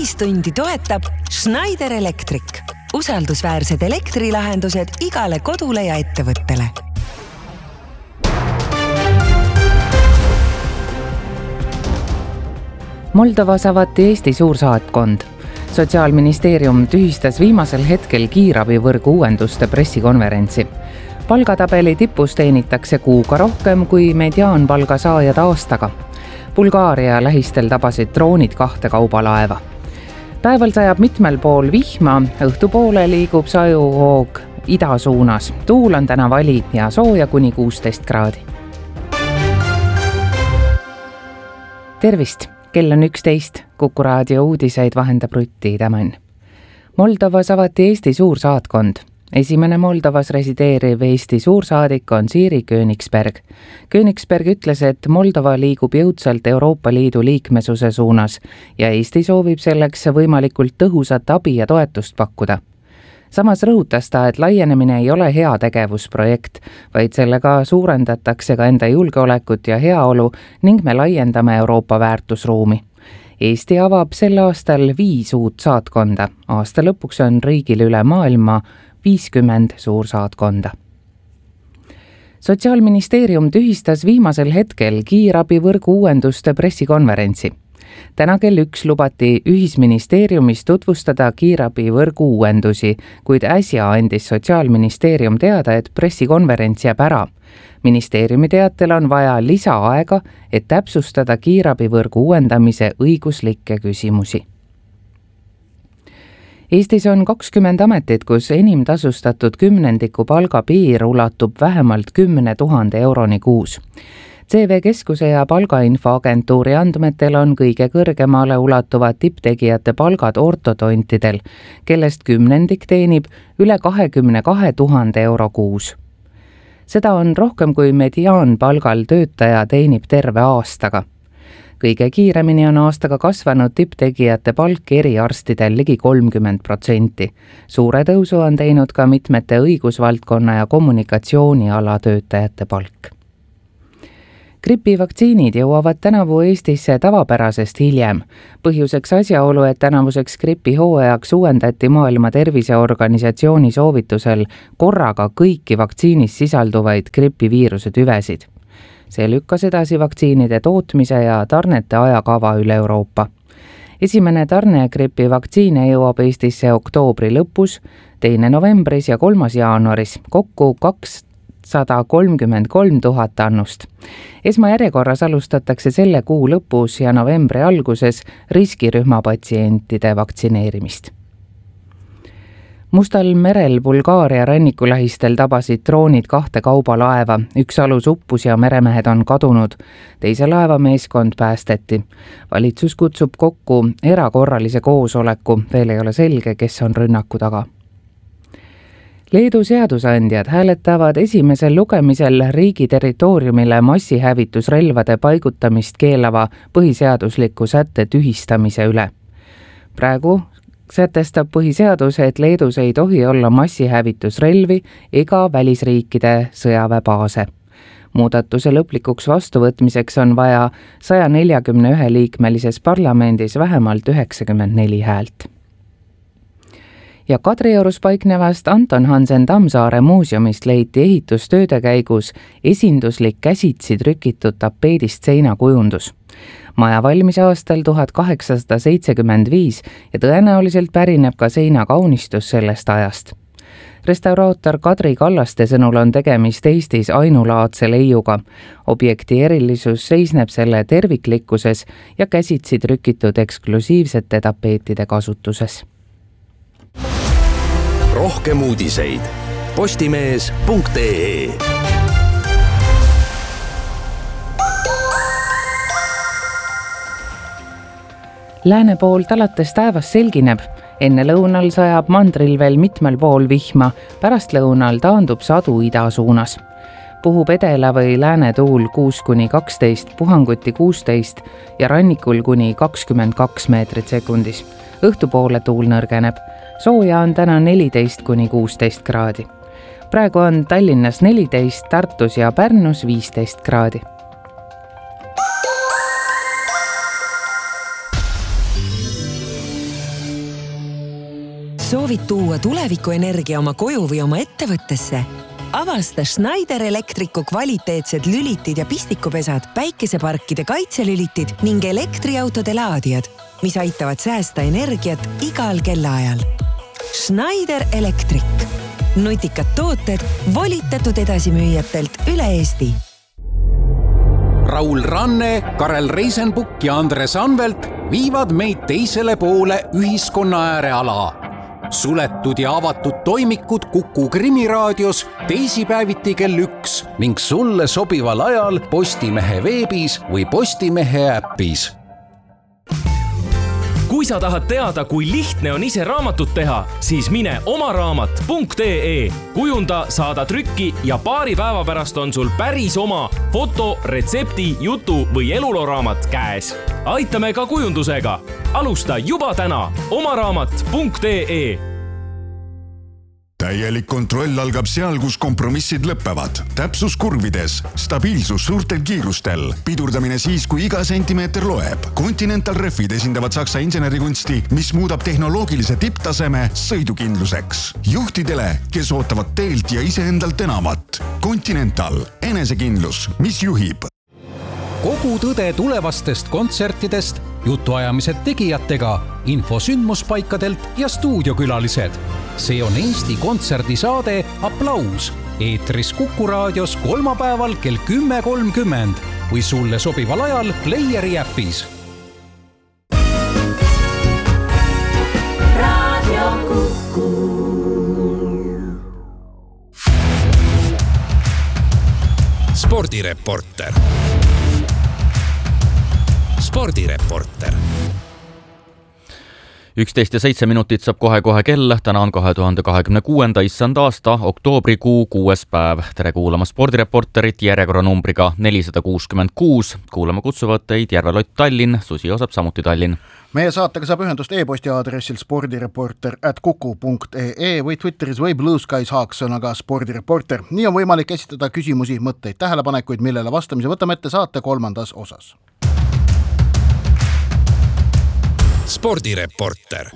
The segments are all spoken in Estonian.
Ühistundi toetab Schneider Electric. Usaldusväärsed elektrilahendused igale kodule ja ettevõttele. Moldovas avati Eesti suursaatkond. Sotsiaalministeerium tühistas viimasel hetkel kiirabivõrgu uuenduste pressikonverentsi. Palgatabeli tipus teenitakse kuuga rohkem kui mediaanpalga saajad aastaga. Bulgaaria lähistel tabasid droonid 2 kaubalaeva. Päeval sajab mitmel pool vihma, õhtupoole liigub sajuhoog ida suunas. Tuul on täna vali ja sooja kuni 16 kraadi. Tervist! Kell on 11. Kuku raadio uudiseid vahendab Rutti Tämän. Moldovas avati Eesti suursaatkond. Esimene Moldovas resideeriv Eesti suursaadik on Siiri Königsberg. Königsberg ütles, et Moldova liigub jõudsalt Euroopa Liidu liikmesuse suunas ja Eesti soovib selleks võimalikult tõhusat abi ja toetust pakkuda. Samas rõhutas ta, et laienemine ei ole hea tegevusprojekt, vaid sellega suurendatakse ka enda julgeolekut ja heaolu ning me laiendame Euroopa väärtusruumi. Eesti avab sel aastal 5 uut saatkonda. Aasta lõpuks on riigil üle maailma 50 suursaatkonda. Sotsiaalministeerium tühistas viimasel hetkel kiirabivõrgu uuenduste pressikonverentsi. Täna kell 1 lubati ühisministeeriumis tutvustada kiirabivõrgu uuendusi, kuid äsja andis Sotsiaalministeerium teada, et pressikonverents jääb ära. Ministeeriumi teatel on vaja lisaaega, et täpsustada kiirabivõrgu uuendamise õiguslikke küsimusi. Eestis on 20 ametit, kus enim tasustatud kümnendiku palgapiir ulatub vähemalt 10 000 euroni kuus. CV Keskuse ja palgainfoagentuuri andmetel on kõige kõrgemale ulatuvad tipptegijate palgad ortodontidel, kellest kümnendik teenib üle 22 000 euro kuus. Seda on rohkem kui mediaanpalgal töötaja teenib terve aastaga. Kõige kiiremini on aastaga kasvanud tipptegijate palk eriarstidel ligi 30%. Suure tõusu on teinud ka mitmete õigusvaldkonna ja kommunikatsiooniala töötajate palk. Gripivaktsiinid jõuavad tänavu Eestisse tavapärasest hiljem. Põhjuseks asjaolu, et tänavuseks gripihooajaks uuendati Maailma Terviseorganisatsiooni soovitusel korraga kõiki vaktsiinis sisalduvaid gripiviiruse tüvesid. See lükkas edasi vaktsiinide tootmise ja tarnete ajakava üle Euroopa. Esimene tarne gripivaktsiine jõuab Eestisse oktoobri lõpus, 2. novembris ja 3. jaanuaris, kokku 233 000 annust. Esmajärjekorras alustatakse selle kuu lõpus ja novembri alguses riskirühma patsientide vaktsineerimist. Mustal merel Bulgaaria rannikulähistel tabasid droonid 2 kaubalaeva, 1 alus uppus ja meremehed on kadunud. Teise laeva meeskond päästeti. Valitsus kutsub kokku erakorralise koosoleku, veel ei ole selge, kes on rünnaku taga. Leedu seadusandjad hääletavad esimesel lugemisel riigi territooriumile massihävitusrelvade paigutamist keelava põhiseadusliku sätte tühistamise üle. Praegu sätestab põhiseadus, et Leedus ei tohi olla massihävitusrelvi ega välisriikide sõjaväebaase. Muudatuse lõplikuks vastuvõtmiseks on vaja 141 liikmelises parlamendis vähemalt 94 häält. Ja Kadriorus paiknevast Anton Hansen Tammsaare muuseumist leiti ehitustööde käigus esinduslik käsitsi trükitud tapeedist seinakujundus. Maja valmis aastal 1875 ja tõenäoliselt pärineb ka seina kaunistus sellest ajast. Restauraator Kadri Kallaste sõnul on tegemist Eestis ainulaadse leiuga. Objekti erilisus seisneb selle terviklikkuses ja käsitsi trükitud eksklusiivsete tapeetide kasutuses. Rohkem uudiseid postimees.ee. Lääne poolt alates taevas selgineb. Enne lõunal sajab mandril veel mitmel pool vihma, pärast lõunal taandub sadu ida suunas. Puhub edela või lääne tuul 6–12, puhanguti 16 ja rannikul kuni 22 meetrit sekundis. Õhtupoole tuul nõrgeneb. Sooja on täna 14–16 kraadi. Praegu on Tallinnas 14, Tartus ja Pärnus 15 kraadi. soovid tuua tulevikuenergia oma koju või oma ettevõttesse? Avasta Schneider Electricu kvaliteetsed lülitid ja pistikupesad, päikeseparkide kaitselülitid ning elektriautode laadijad, mis aitavad säästa energiat igal kellaajal. Schneider Electric. Nutikad tooted volitatud edasimüüjatelt üle Eesti. Raul Ranne, Karel Reisenbuk ja Andres Anvelt viivad meid teisele poole ühiskonna ääreala. Suletud ja avatud toimikud Kuku Krimiraadios teisipäeviti kell 1 ning sulle sobival ajal Postimehe veebis või Postimehe äppis. Kui sa tahad teada, kui lihtne on ise raamatut teha, siis mine omaraamat.ee. Kujunda, saada trükki ja paari päeva pärast on sul päris oma foto, retsepti, jutu või eluloraamat käes. Aitame ka kujundusega. Alusta juba täna omaraamat.ee. Täielik kontroll algab seal, kus kompromissid lõppevad. Täpsus kurvides, stabiilsus suurtel kiirustel, pidurdamine siis, kui iga sentimeeter loeb. Continental Refid esindavad Saksa insenerikunsti, mis muudab tehnoloogilise tipptaseme sõidukindluseks. Juhtidele, kes ootavad teelt ja iseendalt enamat. Continental, enesekindlus, mis juhib. Kogu tõde tulevastest kontsertidest, jutuajamised tegijatega, info sündmuspaikadelt ja stuudiokülalised. See on Eesti kontserdisaade Applaus. Eetris Kuku raadios kolmapäeval kell 10.30 või sulle sobival ajal Playeri äppis. Radio Kuku. Spordireporter. Spordireporter. 11 ja 7 minutit saab kohe kell. Täna on 2026. issand aasta, oktoobrikuu 6. päev. Tere kuulama Spordireporterit järjekorranumbriga 466. Kuulama kutsuvad teid Järvelott Tallinn, Susi Osap samuti Tallinn. Meie saatega saab ühendust e-posti aadressil spordireporter@kuku.ee või Twitteris või Blue Skies haaksõnaga spordireporter. Nii on võimalik esitada küsimusi, mõtteid, tähelepanekuid, millele vastamise võtame ette saate 3. osas. Spordireporter.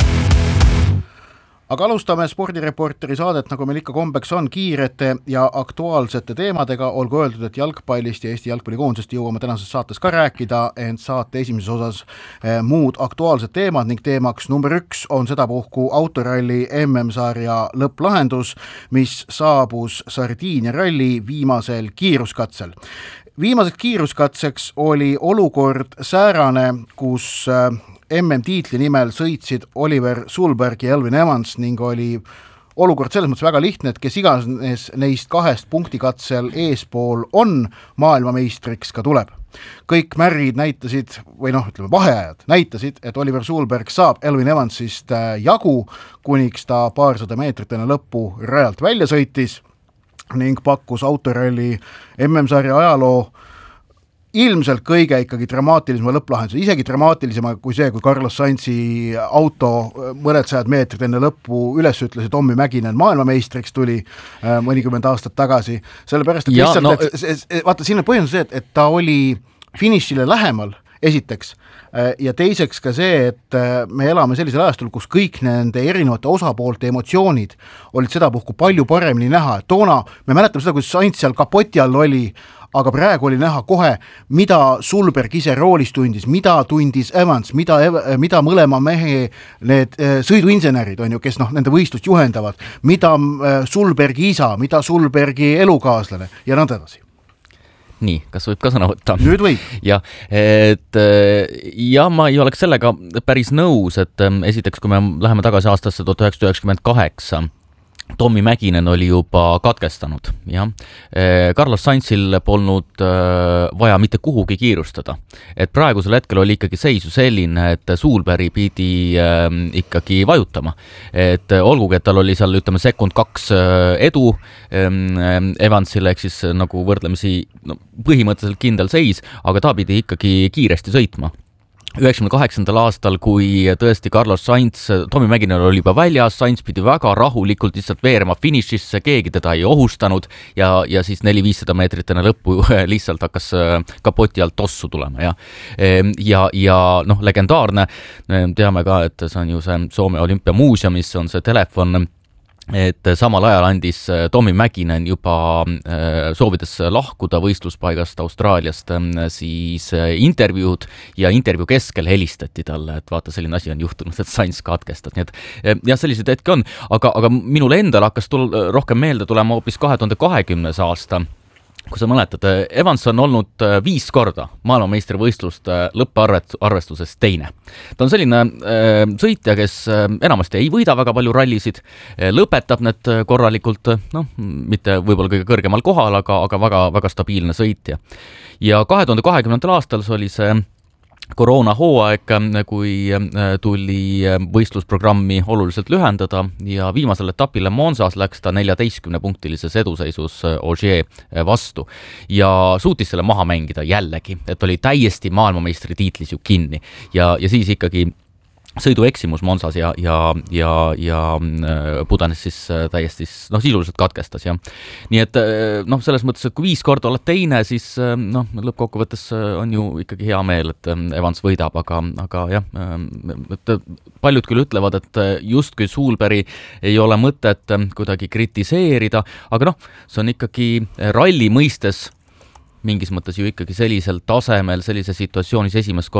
Aga alustame Spordireporteri saadet, nagu meil ikka kombeks on, kiirete ja aktuaalsete teemadega. Olgu öeldud, et jalgpallist ja Eesti jalgpallikoondisest jõuame tänases saates ka rääkida, ent saate esimeses osas muud aktuaalsed teemad ning teemaks number 1 on sedapuhku autoralli MM-sarja lõpplahendus, mis saabus Sardiinia ralli viimasel kiiruskatsel. Viimaseks kiiruskatseks oli olukord säärane, kus MM-tiitli nimel sõitsid Oliver Sulberg ja Elvin Evans ning oli olukord selles mõttes väga lihtne, et kes iganes neist 2 punktikatsel eespool on, maailmameistriks ka tuleb. Kõik märrid näitasid, või vaheajad näitasid, et Oliver Sulberg saab Elvin Evansist jagu, kuniks ta paarsada meetrit enne lõppu rajalt välja sõitis ning pakkus autoralli MM-sarja ajaloo ilmselt kõige ikkagi dramaatilisema lõpplahenduse, isegi dramaatilisema kui see, kui Carlos Sainzi auto mõned sajad meetrid enne lõppu üles ütles, et Tommi Mäkinen maailmameistriks tuli mõnikümmend aastat tagasi. Sellepärast, et vaata, siin on põhjendus see, et ta oli finišile lähemal, esiteks, ja teiseks ka see, et me elame sellisel ajastul, kus kõik nende erinevate osapoolte emotsioonid olid sedapuhku palju paremini näha. Toona me mäletame seda, kus Sainz seal kapoti all oli, aga praegu oli näha kohe, mida Sulberg ise roolis tundis, mida tundis Evans, mida mõlema mehe need sõiduinsenerid on ju, kes nende võistlust juhendavad, mida Sulbergi isa, mida Sulbergi elukaaslane ja nõnda edasi. Nii, kas võib ka sõna võtta? Nüüd võib. Ja ma ei oleks sellega päris nõus, et esiteks, kui me läheme tagasi aastasse 1998, Tommi Mäkinen oli juba katkestanud. Ja. Carlos Sainzil polnud vaja mitte kuhugi kiirustada. Et praegusel hetkel oli ikkagi seisu selline, et Sulberg pidi ikkagi vajutama. Et olgugi, et tal oli seal sekund 2 edu Evansile, ehk siis nagu võrdlemisi põhimõtteliselt kindel seis, aga ta pidi ikkagi kiiresti sõitma. 98. aastal, kui tõesti Carlos Sainz, Tommy Mäkinen oli juba väljas, Sainz pidi väga rahulikult lihtsalt veerema finišisse, keegi teda ei ohustanud ja siis 400-500 meetrit enne lõppu lihtsalt hakkas kapoti alt tossu tulema ja noh, legendaarne, teame ka, et see on ju see Soome olümpiamuuseumis on see telefon, et samal ajal andis Tommy Mäkinen juba soovides lahkuda võistluspaigast Austraaliast siis intervjuud ja intervjuu keskel helistati talle, et vaata, selline asi on juhtunud, et Sainz katkestas, nii et jah, sellised hetki on, aga minul endal hakkas rohkem meelde tulema hoopis 2020. aasta, kui sa mäletad, Evans on olnud 5 korda maailmameistrivõistlust lõpparvestuses teine. Ta on selline sõitja, kes enamasti ei võida väga palju rallisid, lõpetab need korralikult, noh, mitte võib-olla kõige kõrgemal kohal, aga väga, väga stabiilne sõitja. Ja 2020. aastal see oli see koroonahooaeg, kui tuli võistlusprogrammi oluliselt lühendada ja viimasel etapile Monsas läks ta 14-punktilises eduseisus Ogier vastu ja suutis selle maha mängida jällegi, et oli täiesti maailmameistri tiitlis ju kinni ja siis ikkagi sõidueksimus Monsas ja pudanes siis täiesti sisuliselt katkestas ja nii et selles mõttes, et kui 5 korda oled teine, siis lõppkokkuvõttes on ju ikkagi hea meel, et Evans võidab, aga jah, paljud küll ütlevad, et justkui Sulberry ei ole mõtet kuidagi kritiseerida, aga see on ikkagi ralli mõistes mingis mõttes ju ikkagi sellisel tasemel, sellise situatsioonis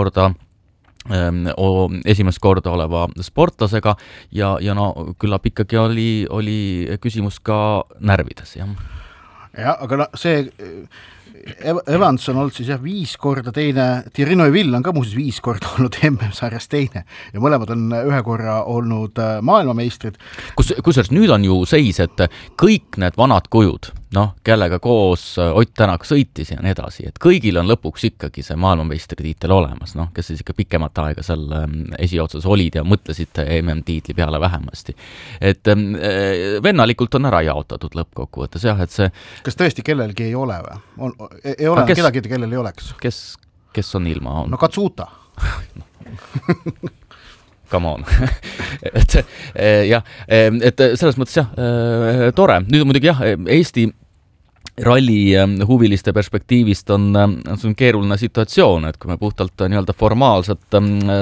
esimest korda oleva sportlasega ja küllap ikkagi oli küsimus ka närvides, jah. Ja, aga see Evans on olnud siis 5 korda teine, Thierry Neuville on ka muuseas 5 korda olnud MM-sarjas teine ja mõlemad on 1 korra olnud maailmameistrid. Kusjuures nüüd on ju seis, et kõik need vanad kujud, kellega koos Ott Tänak sõitis ja nii edasi, et kõigil on lõpuks ikkagi see maailmameistritiitel olemas, kes siis ikka pikemat aega seal esiotsas olid ja mõtlesid MM-tiitli peale vähemasti. Et vennalikult on ära jaotatud lõppkokkuvõttes, jah, et see... Kas tõesti kellelgi ei ole või? Ei ole kedagi, kellel ei oleks? Kes on ilma? No Katsuta. Come on. et selles mõttes jah, tore. Nüüd muidugi jah, Eesti ralli huviliste perspektiivist on keeruline situatsioon, et kui me puhtalt nii-öelda formaalset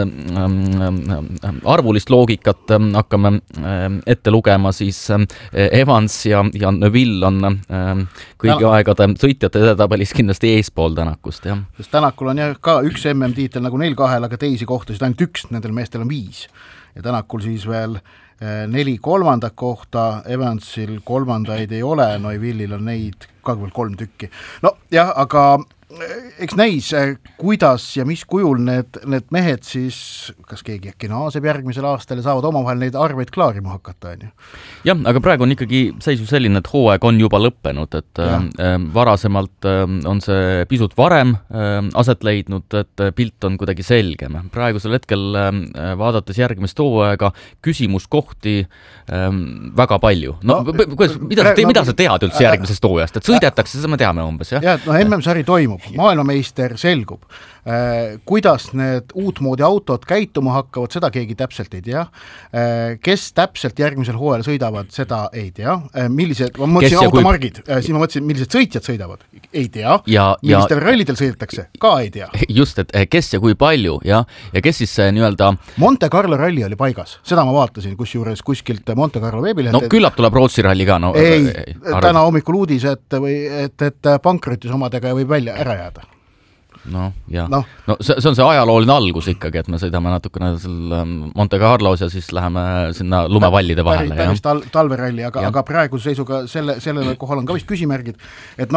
arvulist loogikat hakkame ette lugema, siis Evans ja Neuville on kõigi aegade sõitjate edetabelis kindlasti eespool Tänakust. Ja. Sest Tänakul on ka 1 MM-tiitel nagu neil 2, aga teisi kohtasid ainult 1, nendel meestel on 5. Ja Tänakul siis veel 4 kolmandat kohta, Evansil 3 ei ole, Neuvillil on neid ka 3 tükki. No jah, aga eks näis, kuidas ja mis kujul need mehed siis, kas keegi äkki naaseb järgmisel aastal ja saavad omavahel neid arveid klaarima hakata, on ju? Jah, aga praegu on ikkagi seisu selline, et hooaeg on juba lõppenud, et varasemalt on see pisut varem aset leidnud, et pilt on kuidagi selgem. Praegusel hetkel vaadates järgmist hooaega küsimuskohti väga palju. Mida sa tead üldse järgmisest hooajast? Et sõidetakse, seda me teame umbes, jah? Jah, MM-sari toimub. Maailmameister selgub. Kuidas need uutmoodi autod käituma hakkavad, seda keegi täpselt ei tea. Kes täpselt järgmisel hooajal sõidavad, seda ei tea. Millised, ma mõtlesin automargid, siis ma mõtlesin, millised sõitjad sõidavad, ei tea. Millistel rallidel sõidetakse, ka ei tea. Just, et kes ja kui palju, ja kes siis nii-öelda... Monte Carlo ralli oli paigas, seda ma vaatasin, kusjuures kuskilt Monte Carlo veebilehed. No küllap tuleb Rootsi ralli ka. Täna hommikul uudis, et pankrotis omadega võib välja ära jääda. See on see ajalooline algus ikkagi, et me sõidame natukene Monte Carlos ja siis läheme sinna lumevallide vahele. Päris talveralli, aga praeguse seisuga sellele kohal on ka vist küsimärgid, et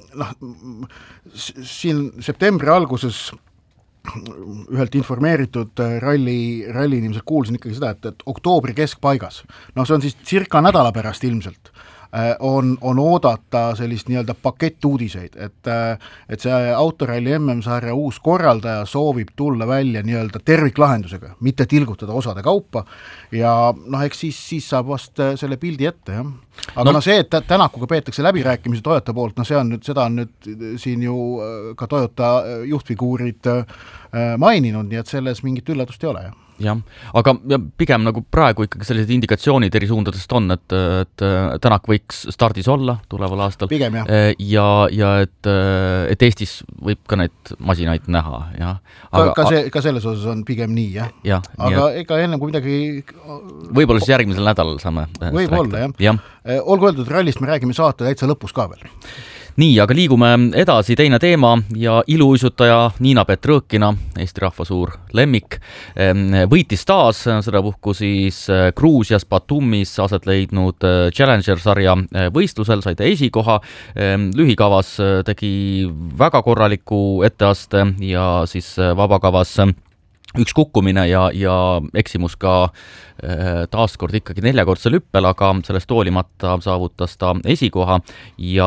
siin septembri alguses ühelt informeeritud ralli inimesel kuulsin ikkagi seda, et oktoobri keskpaigas, see on siis circa nädala pärast ilmselt, on oodata sellist nii-öelda pakettuudiseid, et see autoralli MM-sarja uus korraldaja soovib tulla välja nii-öelda terviklahendusega, mitte tilgutada osade kaupa ja noh, eks siis saab vast selle pildi ette, jah. Aga no see, et Tänakuga peetakse läbirääkimisi Toyota poolt, no seda on nüüd siin ju ka Toyota juhtfiguurid maininud, nii et selles mingit üllatust ei ole, jah. Jah, aga pigem nagu praegu ikkagi sellised indikatsioonid eri suundadest on, et Tänak võiks stardis olla tuleval aastal. Pigem, jah. Ja et Eestis võib ka neid masinaid näha, jah. Ka selles osas on pigem nii, jah. Ja, aga ega enne kui midagi... Võib-olla siis järgmisel nädalal saame võib-olla, jah. Olgu öeldud, rallist me räägime saate täitsa lõpus ka veel. Nii, aga liigume edasi, teine teema ja iluuisutaja Niina Petrõkina, Eesti rahva suur lemmik, võitis taas sedapuhku siis Gruusias Batumis aset leidnud Challenger-sarja võistlusel, sai ta esikoha, lühikavas tegi väga korraliku etteaste ja siis vabakavas üks kukkumine ja eksimus ka taaskord ikkagi 4-kordsel hüppel, aga sellest hoolimata saavutas ta esikoha ja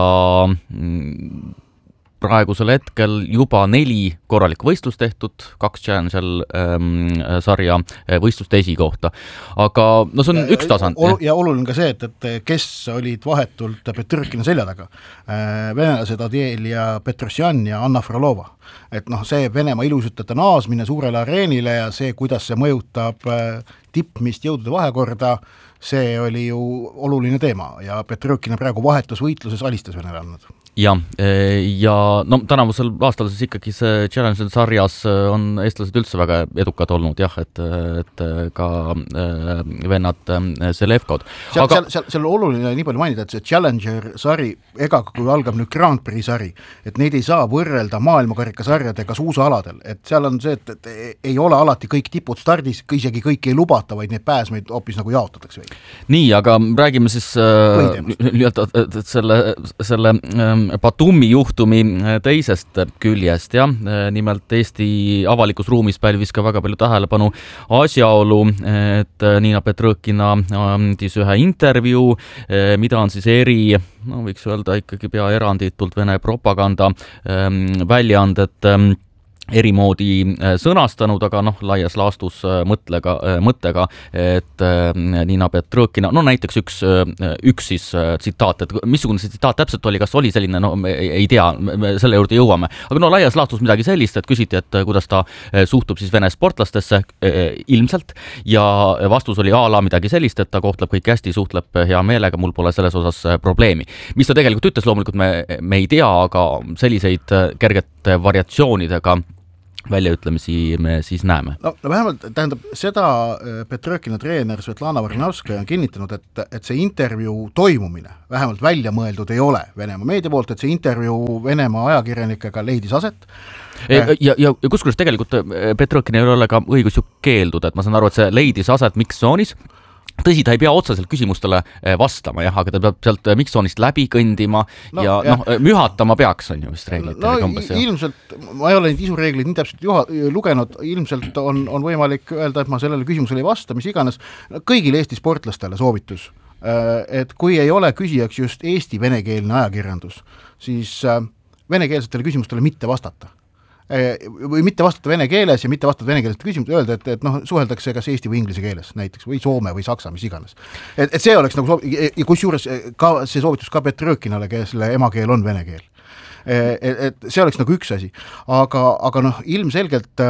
praegusel hetkel juba 4 korralikku võistlust tehtud, 2 Challenger sarja võistluste esikohta. Aga no see on üks tasand. Ja oluline ka see, et kes olid vahetult Petrõkina selja taga. Venelased Adiel ja Petrosjan ja Anna Frolova. Et noh, see Venemaa ilusutajate naasmine suurele areenile ja see, kuidas see mõjutab tippmist jõudude vahekorda, see oli ju oluline teema ja Petrõkina praegu vahetusvõitluses alistas Venele andnud. Ja no tänavusel aastal siis ikkagi see Challenger sarjas on eestlased üldse väga edukad olnud, jah, et ka vennad Selevkod. Seal on oluline nii palju mainida, et see Challenger sari, ega kui algab nüüd Grand Prix sari, et neid ei saa võrrelda maailmakarikasarjadega suusaaladel, et seal on see, et ei ole alati kõik tipud stardis, isegi kõik ei lubata, vaid neid pääsmeid hoopis nagu jaotatakse või. Nii, aga räägime siis selle Batumi juhtumi teisest küljest, jah. Nimelt Eesti avalikus ruumis pälvis ka väga palju tähelepanu asjaolu, et Niina Petrõkina andis ühe intervjuu, mida on siis võiks öelda ikkagi pea eranditult Vene propaganda väljaanded erimoodi sõnastanud, aga laias laastus mõttega, et Niina Petrõkina, näiteks üks siis tsitaat, et missugune see tsitaat täpselt oli, kas oli selline, ei tea, selle juurde jõuame, aga laias laastus midagi sellist, et küsiti, et kuidas ta suhtub siis Vene sportlastesse ilmselt ja vastus oli midagi sellist, et ta kohtleb kõik hästi, suhtleb hea meelega, mul pole selles osas probleemi. Mis ta tegelikult ütles, loomulikult me ei tea, aga selliseid kergete variatsioonidega väljaütlemisi me siis näeme. No vähemalt tähendab, seda Petrõkina treener Svetlana Varnavskaja on kinnitanud, et see intervjuu toimumine vähemalt välja mõeldud ei ole Venemaa meedia poolt, et see intervjuu Venemaa ajakirjanikega leidis aset. Ja kusjuures tegelikult Petrõkina ei ole ka õigus ju keelduda, et ma saan aru, et see leidis aset Miksonis. Tõsi, ta ei pea otseselt küsimustele vastama, aga ta peab sealt Miksoonist läbi kõndima ja mühatama peaks, on ju vist reeglid. Ilmselt, ma ei ole neid isureeglid nii täpselt lugenud, ilmselt on võimalik öelda, et ma sellele küsimusele ei vasta, mis iganes. Kõigile Eesti sportlastele soovitus, et kui ei ole küsijaks just Eesti venekeelne ajakirjandus, siis venekeelsetele küsimustele mitte vastata. Või mitte vastata vene keeles ja mitte vastata vene keelest küsimus, öelda, et suheldakse kas eesti või inglise keeles näiteks või soome või saksa, mis iganes. Et see oleks nagu ja kusjuures ka see soovitus ka Petrõkinale, kelle emakeel on vene keel. Et see oleks nagu üks asi. Aga ilmselgelt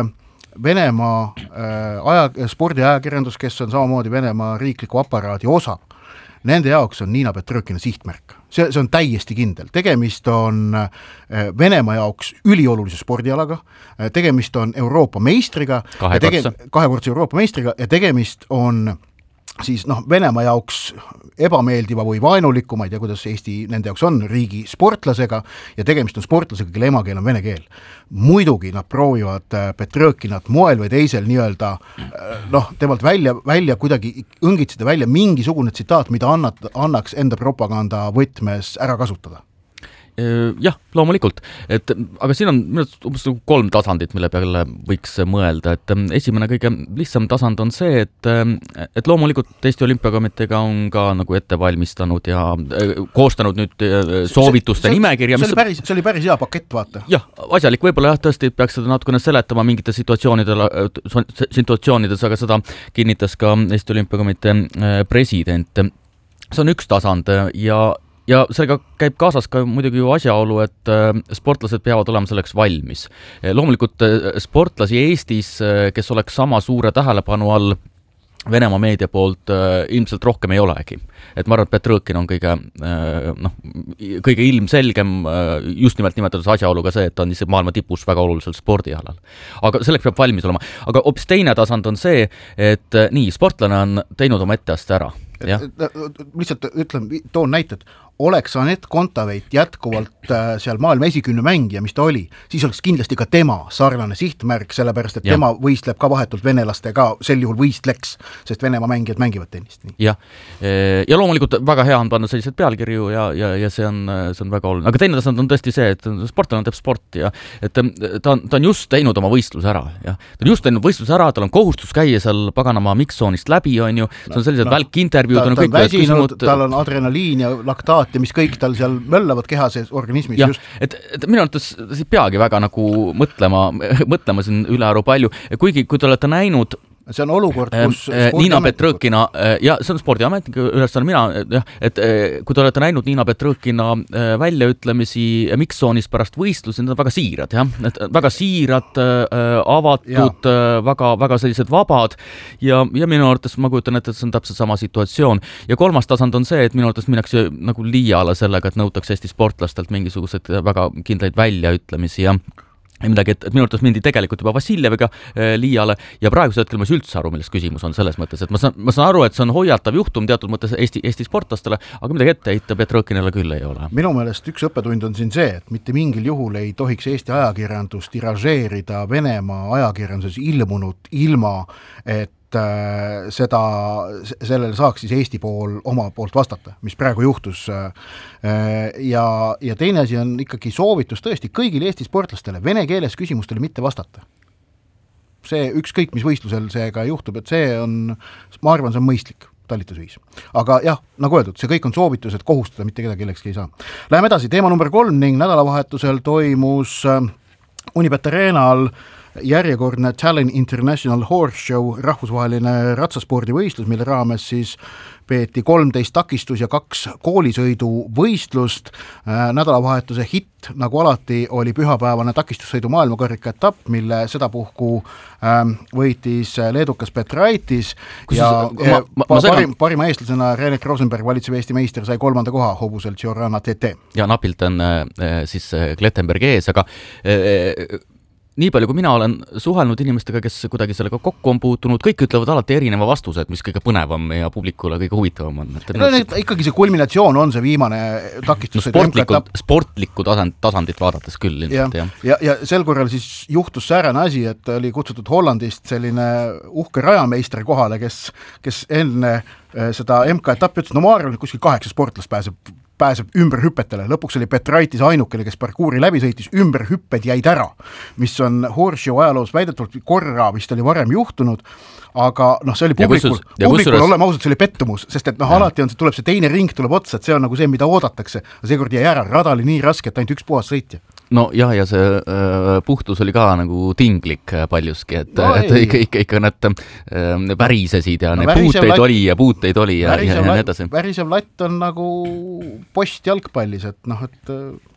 Venemaa spordiajakirjandus, kes on samamoodi Venemaa riikliku aparaadi osa, nende jaoks on Niina Petrõkina sihtmärk. See on täiesti kindel. Tegemist on Venemaa jaoks üliolulise spordialaga, tegemist on Euroopa meistriga, kahekordse Euroopa meistriga ja tegemist on siis Venemaa jaoks ebameeldiva või vaenuliku, ma ei tea, kuidas Eesti nende jaoks on, riigi sportlasega ja tegemist on sportlasega, kelle emakeel on vene keel. Muidugi nad proovivad Petrõkinat moel või teisel nii-öelda temalt välja kuidagi õngitseda välja mingisugune tsitaat, mida annaks enda propaganda võtmes ära kasutada. Jah, loomulikult, aga siin on umbes 3 tasandit, mille peale võiks mõelda, et esimene kõige lihtsam tasand on see, et loomulikult Eesti Olümpiakomiteega on ka nagu ette valmistanud ja koostanud nüüd soovituste nimekirja. See oli päris hea pakett, vaata. Jah, asjalik, võib-olla tõesti peaks seda natukene seletama mingite situatsioonides, aga seda kinnitas ka Eesti Olümpiakomitee president. See on üks tasand ja sellega käib kaasas ka muidugi ju asjaolu, et sportlased peavad olema selleks valmis. Loomulikult sportlasi Eestis, kes oleks sama suure tähelepanu all Venemaa meedia poolt ilmselt rohkem ei olegi. Et ma arvan, et Petrõkin on kõige ilmselgem just nimelt nimetades asjaoluga see, et ta on ise maailma tipus väga olulisel spordialal. Aga selleks peab valmis olema. Aga hoopis teine tasand on see, et nii, sportlane on teinud oma etteaste ära. Lihtsalt toon näited, oleks Anett Kontaveit jätkuvalt seal maailma esikümne mängija, mis ta oli, siis oleks kindlasti ka tema sarnane sihtmärk, sellepärast, et tema võistleb ka vahetult venelastega, sel juhul võistleks, sest Venemaa mängijad mängivad tennist. Ja loomulikult väga hea on panna sellised pealkirju ja see on väga oluline. Aga teine tasand on tõesti see, et sportlane teeb sporti ja et ta on just teinud oma võistlus ära. Ja. Ta on just teinud võistlus ära, tal on kohustus käia seal paganama mix-zoonist läbi, on ju, see on sellised välkintervjuud. Ta on väsinud, tal on adrenaliin ja laktaat ja mis kõik tal seal möllavad kehas organismis. Ja, et minu arvates peagi väga nagu mõtlema siin üle aru palju. Kuigi, kui te olete näinud see on olukord, kus Niina Petrõkina, ja see on spordiametnik ülesanne mina, et kui te olete näinud Niina Petrõkina väljaütlemisi mix-zoonis pärast võistlusi, need on väga siirad, väga siirad, avatud, väga sellised vabad ja minu arvates ma kujutan, et see on täpselt sama situatsioon. Ja 3. tasand on see, et minu arvates minnakse nagu liiale sellega, et nõutakse Eesti sportlastelt mingisugused väga kindlaid väljaütlemisi ja midagi, et minu arvates mindi tegelikult juba Vassiljeviga liiale ja praegusel hetkel ma üldse aru, milles küsimus on selles mõttes, et ma saan aru, et see on hoiatav juhtum teatud mõttes Eesti sportlastele, aga midagi ette heita Petrõkinale küll ei ole. Minu meelest üks õppetund on siin see, et mitte mingil juhul ei tohiks Eesti ajakirjandus tiražeerida Venemaa ajakirjanduses ilmunud ilma, et sellele saaks siis Eesti pool oma poolt vastata, mis praegu juhtus. Ja teine asi on ikkagi soovitus tõesti kõigile Eesti sportlastele vene keeles küsimustele mitte vastata. See ükskõik, mis võistlusel see ka juhtub, et see on, ma arvan, see on mõistlik talitusviis. Aga jah, nagu öeldud, see kõik on soovitus, et kohustada mitte keda kellekski ei saa. Läheme edasi, teema number 3 ning nädalavahetusel toimus Unibet Arenal järjekordne Tallinn International Horse Show, rahvusvaheline ratsaspordivõistlus, mille raames siis peeti 13 takistus ja 2 koolisõidu võistlust. Nädalavahetuse hitt, nagu alati, oli pühapäevane takistussõidu maailmakarika etapp, mille sedapuhku võitis leedukas Petraitis ja parima eestlasena Renek Rosenberg, valitsev Eesti meister, sai 3. koha hobusel Giorana TT. Ja napilt on siis Klettenberg ees, aga nii palju, kui mina olen suhelnud inimestega, kes kuidagi sellega kokku on puutunud, kõik ütlevad alati erineva vastused, mis kõige põnevam ja publikule kõige huvitavam on. Ikkagi see kulminatsioon on see viimane takistus. Sportlikku tasandit vaadates küll. Ja sel korral siis juhtus säärane asi, et oli kutsutud Hollandist selline uhke rajameister kohale, kes enne seda MK-etappi ütles, no ma arvan, et kuskil 8 sportlast pääseb ümberhüppetele. Lõpuks oli Petraitis ainukene, kes parkuuri läbi sõitis, ümberhüpped jäid ära, mis on Horseshow ajaloos väidetavalt korra vist oli varem juhtunud, aga see oli publikul olema ausalt, see oli pettumus, sest et alati on tuleb see teine ring tuleb otsa, et see on nagu see, mida oodatakse. Seekord jäi ära, rada oli nii raske, et ainult üks puhas sõitja. No jah, ja see puhtus oli ka nagu tinglik paljuski, et ikka need värisesid ja puuteid oli ja nii edasi. Värisev latt on nagu post jalgpallis, et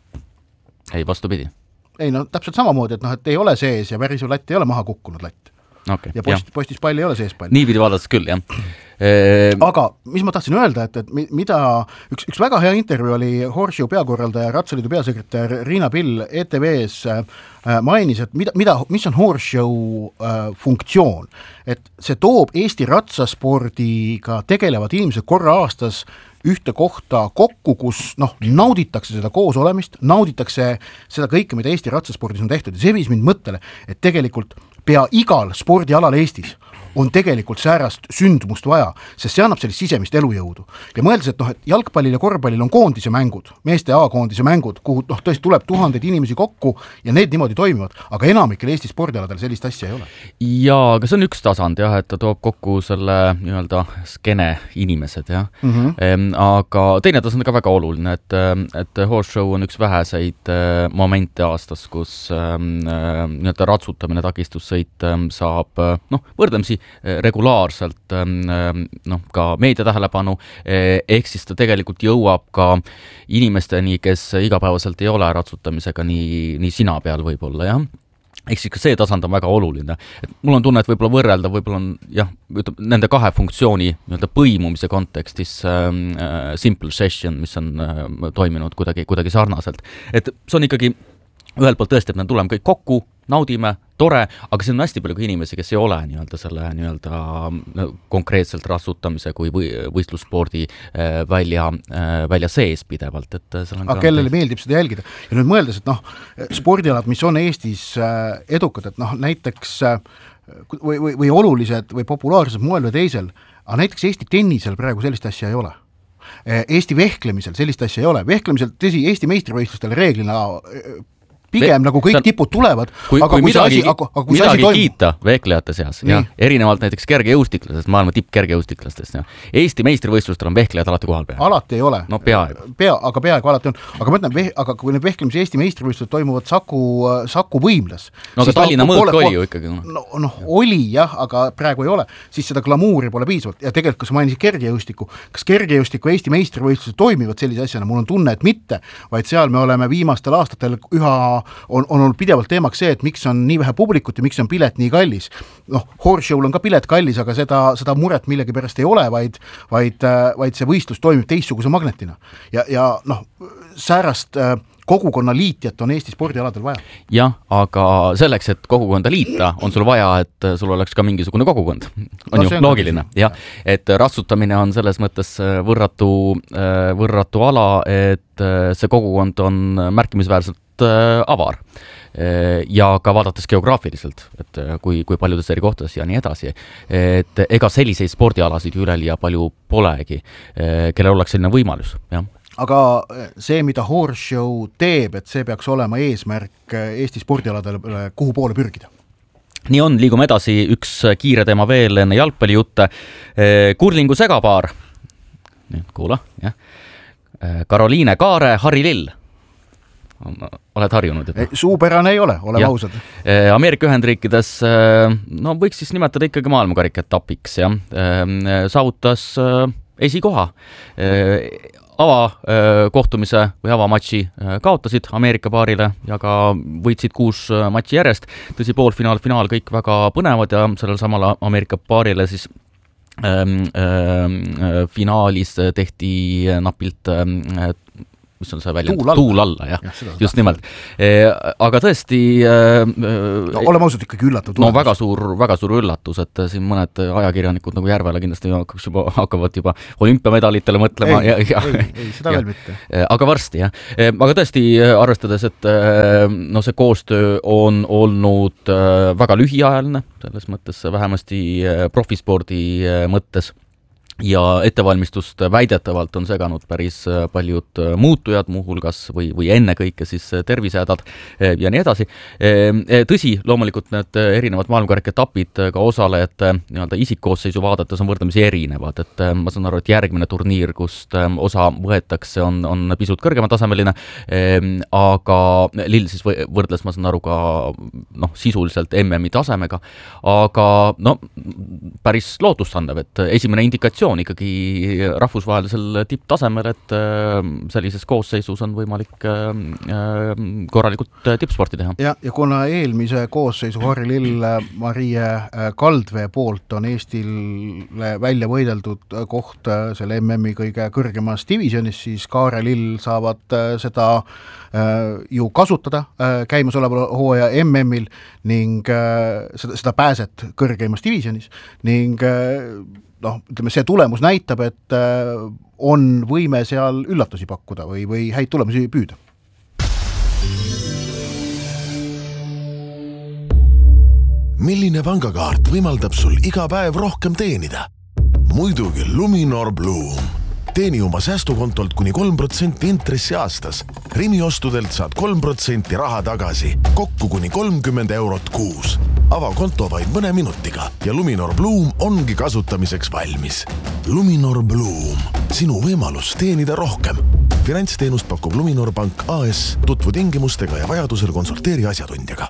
ei, vastupidi. Ei, täpselt samamoodi, et ei ole sees ja värisev latt ei ole maha kukkunud latt. Okay, ja postis pall ei ole sees pall. Niipidi vaadates küll, jah. Aga mis ma tahtsin öelda, et mida üks väga hea intervjuu oli Horseshow peakorraldaja, Ratsaliidu peasekretär Riina Pill ETV-s mainis, et mis on Horseshow funktsioon. Et see toob Eesti ratsaspordiga tegelevad inimesed korra aastas ühte kohta kokku, kus nauditakse seda koos olemist, nauditakse seda kõike, mida Eesti ratsaspordis on tehtud ja see viis mind mõttele, et tegelikult pea igal spordialal Eestis on tegelikult säärast sündmust vaja, sest see annab sellist sisemist elujõudu. Ja mõeldes, et, et jalgpallil ja korvpallil on koondise mängud, meeste A-koondise mängud, kuhu tõesti tuleb tuhandeid inimesi kokku ja need niimoodi toimivad, aga enamikel Eesti spordialadel sellist asja ei ole. Ja, aga see on üks tasand jah, et ta toob kokku selle nii-öelda skene inimesed jah. Aga teine tasand on ka väga oluline, et horse show on üks väheseid momente aastas, kus nii-öelda ratsutamine, takistussõit saab võrdlemisi regulaarselt ka meedia tähelepanu, ehk siis ta tegelikult jõuab ka inimesteni, kes igapäevaselt ei ole ratsutamisega nii sina peal võib-olla, jah. Ehk siis ka see tasand on väga oluline. Et mul on tunne, et võib-olla võrrelda, võib-olla on nende kahe funktsiooni põimumise kontekstis simple session, mis on toiminud kuidagi sarnaselt. Et see on ikkagi ühelt poolt tõesti, et me tuleme kõik kokku, naudime, tore, aga see on hästi palju inimesi, kes ei ole selle konkreetselt ratsutamise kui võistlusspordi välja sees pidevalt. Aga kellele meeldib seda jälgida? Ja nüüd mõeldes, et spordialad, mis on Eestis edukad, et näiteks või olulised või populaarsed moel või teisel, aga näiteks Eesti tennisel praegu sellist asja ei ole. Eesti vehklemisel sellist asja ei ole. Vehklemisel, tõsi, Eesti meistrivõistlustel reeglina pigem nagu kõik tipud tulevad, aga kui midagi kiita vehklejate seas, erinevalt näiteks kergejõustiklasest, maailma tippkergejõustiklastest, Eesti meistrivõistlustel on vehklejad alati kohal peal. Alati ei ole. No peaaegu. Aga peaaegu alati on. Aga ma ütlen, aga kui need vehklemise Eesti meistrivõistlused toimuvad Saku võimles. No aga Tallinna mõõk oli ju ikkagi. Oli jah, aga praegu ei ole. Siis seda glamuuri pole piisavalt. Ja tegelikult, kui sa mainisid kergejõustiku, kas kergejõustiku Eesti meistrivõistlused toimivad sellise asjana? Mul on tunne, et mitte, vaid seal me oleme viimastel aastatel üha on olnud pidevalt teemaks see, et miks on nii vähe publikut ja miks on pilet nii kallis. Horse show'l on ka pilet kallis, aga seda muret millegi pärast ei ole, vaid see võistlus toimib teistsuguse magnetina. Ja säärast kogukonna liitjat on Eesti spordialadel vaja. Jah, aga selleks, et kogukonda liita, on sul vaja, et sul oleks ka mingisugune kogukond. On ju loogiline. Ja, et ratsutamine on selles mõttes võrratu ala, et see kogukond on märkimisväärselt avar ja ka vaadates geograafiliselt, et kui paljudes eri kohtades ja nii edasi, et ega selliseid spordialasid üleliia palju polegi, kellel oleks selline võimalus, jah. Aga see, mida horse show teeb, et see peaks olema eesmärk Eesti spordialadel, kuhu poole pürgida? Nii on, liigume edasi, üks kiire teema veel enne jalgpallijutte. Kurlingu segapaar, kuula, jah. Karoliine Kaare, Harri Lill. Oled harjunud? Suupärane ei ole, oleme ausad. Ameerika Ühendriikides, võiks siis nimetada ikkagi maailmakarika etapiks, jah. Saavutas esikoha. Avakohtumise või avamatši kaotasid Ameerika paarile ja ka võitsid 6 matši järjest. Tõsi, poolfinaal, finaal kõik väga põnevad ja sellel samal Ameerika paarile siis finaalis tehti napilt mis on see välja? Tuul alla, jah. Just nimelt. Aga tõesti oleme ausalt ikkagi üllatud. Väga suur üllatus, et siin mõned ajakirjanikud nagu Järvele kindlasti hakkavad juba olümpiamedalitele mõtlema. Ei, seda veel mitte. Aga varsti, jah. Aga tõesti, arvestades, et see koostöö on olnud väga lühiajaline, selles mõttes vähemasti profispordi mõttes, ja ettevalmistust väidetavalt on seganud päris paljud muutujad, muuhulgas või enne kõike siis tervisehädad ja nii edasi. Tõsi, loomulikult need erinevad maailmakarika etapid ka osalejate isikkoosseisu vaadates on võrdlemisi erinevad, et ma saan aru, et järgmine turniir, kust osa võetakse, on pisut kõrgematasemeline, aga Lill siis võrdles, ma saan aru, ka sisuliselt MM-i tasemega, aga päris lootustandev, et esimene indikatsioon ikkagi rahvusvahelisel tipptasemel, et sellises koosseisus on võimalik korralikult tippsporti teha. Ja kuna eelmise koosseisu Harri Lill Marie Kaldvee poolt on Eestile välja võideldud koht selle MM-i kõige kõrgemas divisionis, siis Kaare Lill saavad seda ju kasutada käimasoleval hooaja MM-il ning seda pääset kõrgeimas divisionis ning ütleme, see tulemus näitab, et on võime seal üllatusi pakkuda või häid tulemusi püüda. Milline pangakaart võimaldab sul iga päev rohkem teenida? Muidugi Luminor Bloom. Teeni oma säästukontolt kuni 3% intressi aastas. Rimi ostudelt saad 3% raha tagasi, kokku kuni 30 eurot kuus. Ava konto vaid mõne minutiga ja Luminor Bloom ongi kasutamiseks valmis. Luminor Bloom. Sinu võimalus teenida rohkem. Finantsteenust pakub Luminor Pank AS. Tutvu tingimustega ja vajadusel konsulteeri asjatundjaga.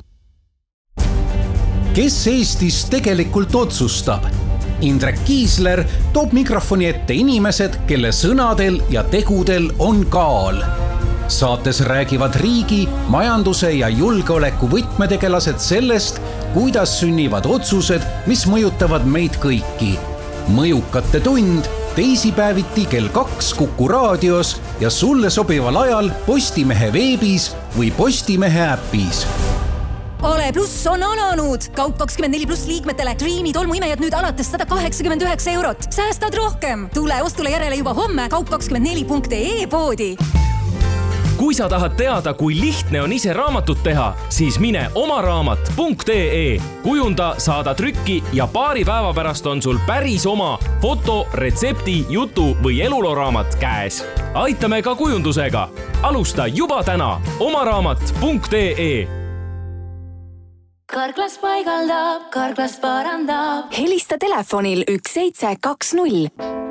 Kes Eestis tegelikult otsustab? Indrek Kiisler toob mikrofoni ette inimesed, kelle sõnadel ja tegudel on kaal. Saates räägivad riigi, majanduse ja julgeoleku võtmetegelased sellest, kuidas sünnivad otsused, mis mõjutavad meid kõiki. Mõjukate tund teisipäeviti kell 2 Kuku raadios ja sulle sobival ajal Postimehe veebis või Postimehe äpis. Ole Plus on alanud! Kaup 24 Plus liikmetele Dreami tolmuimejad nüüd alates 189 eurot. Säästad rohkem! Tule ostule järele juba homme kaup24.ee poodi. Kui sa tahad teada, kui lihtne on ise raamatut teha, siis mine omaraamat.ee. Kujunda, saada trükki ja paari päeva pärast on sul päris oma foto, retsepti, jutu või elulooraamat käes. Aitame ka kujundusega. Alusta juba täna omaraamat.ee. Karklas paigaldab, Karklas parandab. Helista telefonil 1720.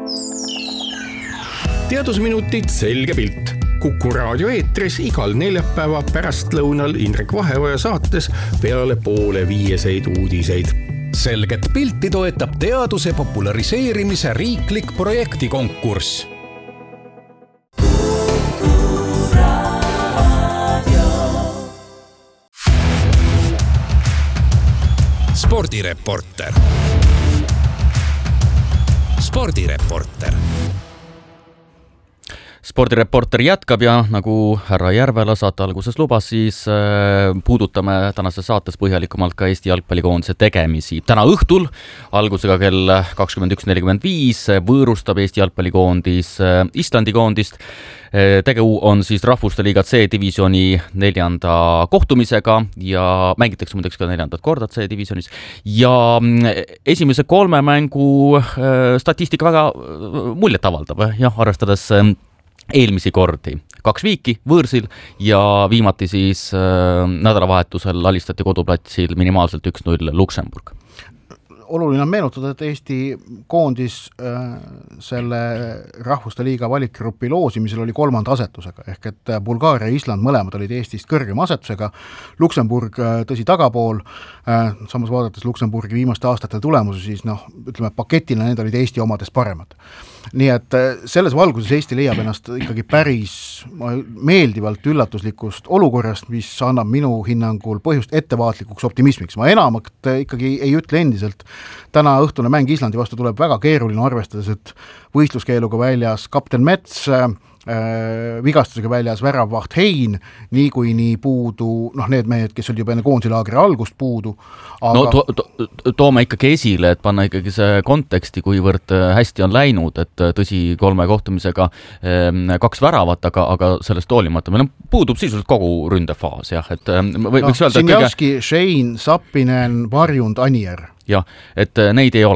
Teadusminutid selge pilt. Kuku raadio eetris igal neljapäeva pärastlõunal Indrek Vaheoja saates peale 4:30 uudiseid. Selget pilti toetab teaduse populariseerimise riiklik projektikonkurss. Spordireporter. Spordireporter jätkab ja nagu härra Järvela saate alguses lubas, siis puudutame tänases saates põhjalikumalt ka Eesti jalgpallikoondise tegemisi. Täna õhtul algusega kell 21.45 võõrustab Eesti jalgpallikoondis Islandi koondist. Tegu on siis Rahvuste Liiga C-divisjoni 4. kohtumisega ja mängitakse muideks ka 4. korda C-divisionis. Ja esimese 3 mängu statistika väga muljet avaldab, arvestades eelmisi kordi. 2 viiki võõrsil ja viimati siis nädalavahetusel alistati koduplatsil minimaalselt 1-0 Luksemburg. Oluline on meenutada, et Eesti koondis selle Rahvuste Liiga valikgrupi loosimisel oli 3. asetusega, ehk et Bulgaaria ja Island mõlemad olid Eestist kõrgema asetusega, Luksemburg tõsi tagapool, samas vaadates Luksemburgi viimaste aastate tulemusi, siis paketina need olid Eesti omadest paremad. Nii et selles valguses Eesti leiab ennast ikkagi päris meeldivalt üllatuslikust olukorrast, mis annab minu hinnangul põhjust ettevaatlikuks optimismiks. Ma enamat ikkagi ei ütle endiselt. Täna õhtune mäng Islandi vastu tuleb väga keeruline, arvestades, et võistluskeeluga väljas kapten Mets, vigastusega väljas väravvaht Hein, nii puudu, need mehed, kes olid juba enne koondisilaagri algust puudu. Aga... toome ikkagi esile, et panna ikkagi see konteksti, kuivõrd hästi on läinud, et tõsi 3 kohtumisega 2 väravat, aga sellest hoolimata meil puudub sisuliselt kogu ründefaas, et võiks öelda, Sinjavski, Šein, Sappinen, Varjund, Anier. Jah, et neid ei ole.